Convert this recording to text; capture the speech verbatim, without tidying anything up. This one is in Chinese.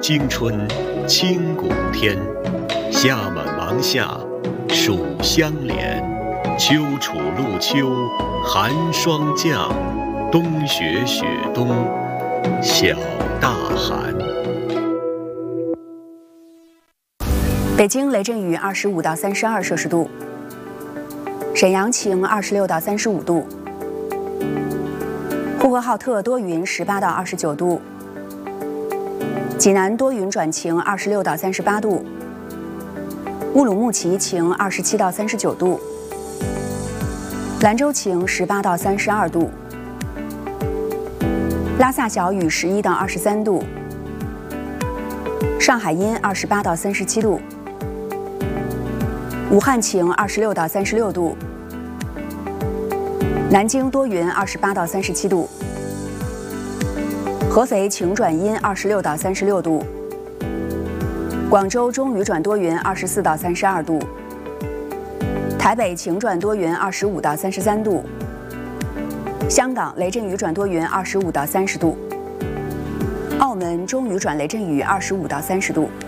经春，清谷天。夏满芒夏，暑相连。秋处露秋，寒霜降。冬雪雪冬，小大寒。 北京雷阵雨二十五到三十二摄氏度，沈阳晴二十六到三十五度，呼和浩特多云十八到二十九度，济南多云转晴二十六到三十八度，乌鲁木齐晴二十七到三十九度，兰州晴十八到三十二度，拉萨小雨十一到二十三度，上海阴二十八到三十七度，武汉晴二十六到三十六度，南京多云二十八到三十七度，合肥晴转阴二十六到三十六度，广州中雨转多云二十四到三十二度，台北晴转多云二十五到三十三度，香港雷阵雨转多云二十五到三十度，澳门中雨转雷阵雨二十五到三十度。